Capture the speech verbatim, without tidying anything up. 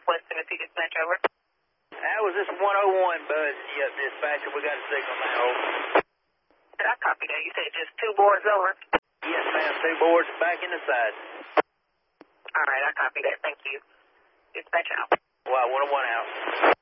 West Tennessee dispatch, over. That was this one oh one, Buzz. Yep, dispatcher, we got a signal now, over. I copy that. You said just two boards, over. Yes, ma'am, two boards back in the side. All right, I copy that. Thank you. Dispatch out. Wow, one oh one out.